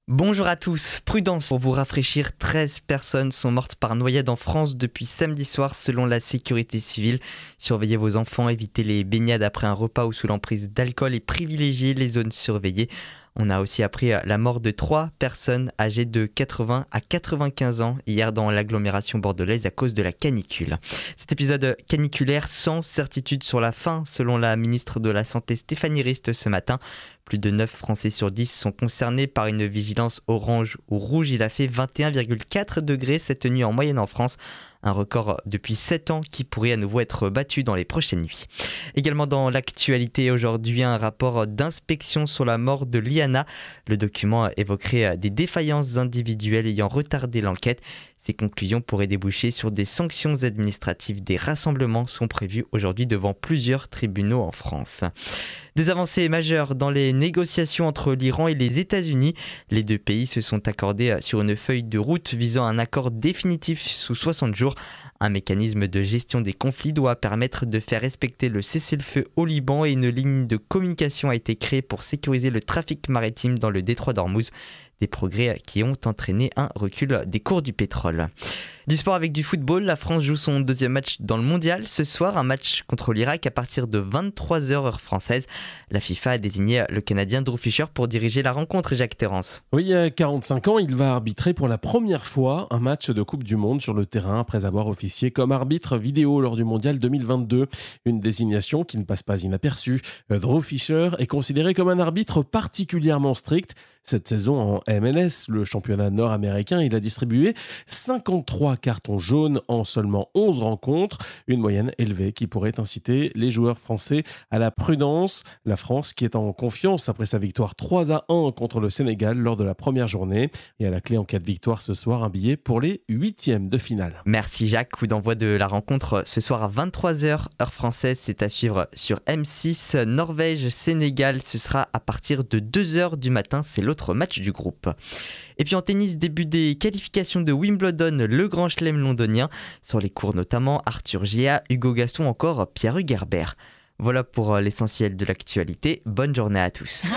Bonjour à tous, prudence pour vous rafraîchir, 13 personnes sont mortes par noyade en France depuis samedi soir selon la sécurité civile. Surveillez vos enfants, évitez les baignades après un repas ou sous l'emprise d'alcool et privilégiez les zones surveillées. On a aussi appris la mort de 3 personnes âgées de 80 à 95 ans hier dans l'agglomération bordelaise à cause de la canicule. Cet épisode caniculaire sans certitude sur la fin selon la ministre de la Santé Stéphanie Rist ce matin. Plus de 9 Français sur 10 sont concernés par une vigilance orange ou rouge. Il a fait 21,4 degrés cette nuit en moyenne en France. Un record depuis 7 ans qui pourrait à nouveau être battu dans les prochaines nuits. Également dans l'actualité aujourd'hui, un rapport d'inspection sur la mort de Liana. Le document évoquerait des défaillances individuelles ayant retardé l'enquête. Ces conclusions pourraient déboucher sur des sanctions administratives. Des rassemblements sont prévus aujourd'hui devant plusieurs tribunaux en France. Des avancées majeures dans les négociations entre l'Iran et les États-Unis. Les deux pays se sont accordés sur une feuille de route visant un accord définitif sous 60 jours. Un mécanisme de gestion des conflits doit permettre de faire respecter le cessez-le-feu au Liban et une ligne de communication a été créée pour sécuriser le trafic maritime dans le détroit d'Ormuz. Des progrès qui ont entraîné un recul des cours du pétrole. Du sport avec du football, la France joue son deuxième match dans le mondial. Ce soir, un match contre l'Irak à partir de 23h heure française. La FIFA a désigné le Canadien Drew Fisher pour diriger la rencontre, Jacques Terrance. Oui, à 45 ans, il va arbitrer pour la première fois un match de Coupe du Monde sur le terrain après avoir officié comme arbitre vidéo lors du mondial 2022. Une désignation qui ne passe pas inaperçue. Drew Fisher est considéré comme un arbitre particulièrement strict. Cette saison en MLS, le championnat nord-américain, il a distribué 53 cartons jaunes en seulement 11 rencontres. Une moyenne élevée qui pourrait inciter les joueurs français à la prudence. La France qui est en confiance après sa victoire 3-1 contre le Sénégal lors de la première journée. Et à la clé en cas de victoire ce soir, un billet pour les 8e de finale. Merci Jacques. Coup d'envoi de la rencontre ce soir à 23h heure française. C'est à suivre sur M6. Norvège-Sénégal, ce sera à partir de 2h du matin. C'est l'autre match du groupe. Et puis en tennis, début des qualifications de Wimbledon, le grand chelem londonien. Sur les cours notamment, Arthur Gia, Hugo Gaston, encore Pierre-Hugues Herbert. Voilà pour l'essentiel de l'actualité. Bonne journée à tous.